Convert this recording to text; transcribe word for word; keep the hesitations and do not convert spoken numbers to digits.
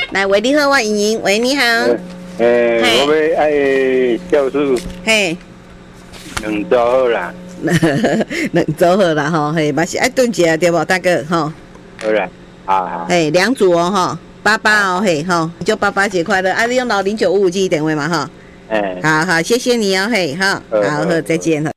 来，喂，你好，我莹莹，喂，你好。 诶、欸，我要爱教书。 嘿， 两周好啦。 两周好啦吼，嘿，嘛是爱炖一下对无，大哥吼。 好啦，好好。 嘿，两组哦吼，爸爸哦嘿吼，祝爸爸节快乐！啊，你用老零九五五记电话嘛哈。哎、欸，好好，谢谢你哦嘿，好，好好，再见。